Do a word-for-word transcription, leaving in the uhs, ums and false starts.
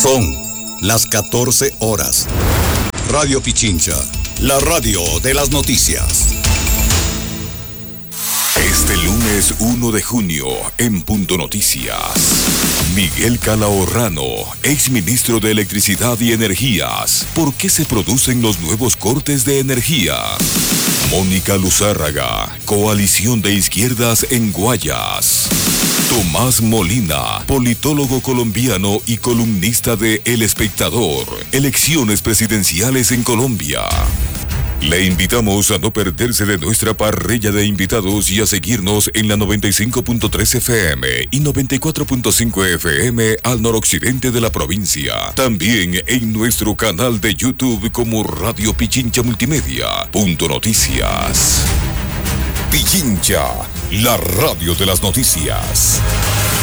Son las catorce horas. Radio Pichincha, la radio de las noticias. Este lunes uno de junio, en Punto Noticias, Miguel Calahorrano, exministro de Electricidad y Energías. ¿Por qué se producen los nuevos cortes de energía? Mónica Luzárraga, coalición de izquierdas en Guayas. Tomás Molina, politólogo colombiano y columnista de El Espectador, elecciones presidenciales en Colombia. Le invitamos a no perderse de nuestra parrilla de invitados y a seguirnos en la noventa y cinco punto tres F M y noventa y cuatro punto cinco F M al noroccidente de la provincia. También en nuestro canal de YouTube como Radio Pichincha Multimedia. Punto Noticias. Pichincha, la radio de las noticias.